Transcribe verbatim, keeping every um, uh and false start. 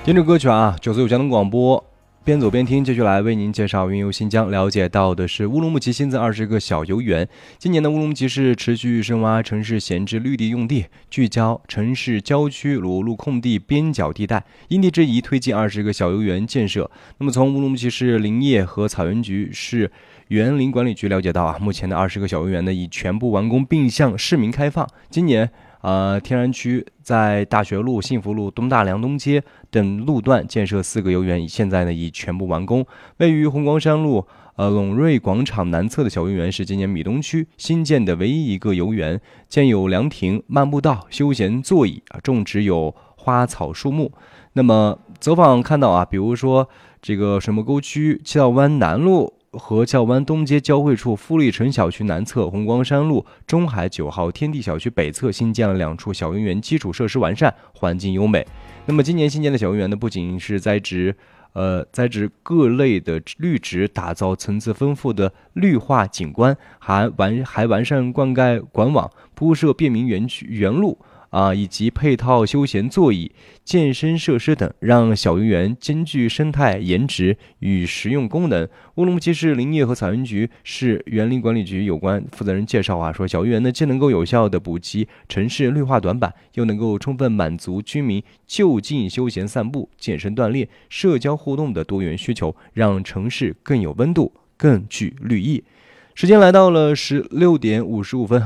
听着歌曲啊，九四五交通广播，边走边听，继续来为您介绍云游新疆。了解到的是乌鲁木齐新增二十个小游园。今年的乌鲁木齐市持续深挖城市闲置绿地用地，聚焦城市郊区裸露空地边角地带，因地制宜推进二十个小游园建设。那么从乌鲁木齐市林业和草原局市园林管理局了解到啊，目前的二十个小游园呢已全部完工并向市民开放。今年呃，天然区在大学路、幸福路、东大梁东街等路段建设四个游园，现在呢已全部完工。位于红光山路呃陇瑞广场南侧的小游园是今年米东区新建的唯一一个游园，建有凉亭、漫步道、休闲座椅啊，种植有花草树木。那么走访看到啊，比如说这个水墨沟区七道湾南路和教湾东街交汇处富力城小区南侧、红光山路中海九号天地小区北侧新建了两处小游园，基础设施完善，环境优美。那么今年新建的小游园呢，不仅是栽植呃栽植各类的绿植，打造层次丰富的绿化景观，还完还完善灌溉管网，铺设便民园区园路啊，以及配套休闲座椅、健身设施等，让小游园兼具生态颜值与实用功能。乌鲁木齐市林业和草原局市园林管理局有关负责人介绍啊，说小游园呢既能够有效的补齐城市绿化短板，又能够充分满足居民就近休闲散步、健身锻炼、社交互动的多元需求，让城市更有温度，更具绿意。时间来到了十六点五十五分。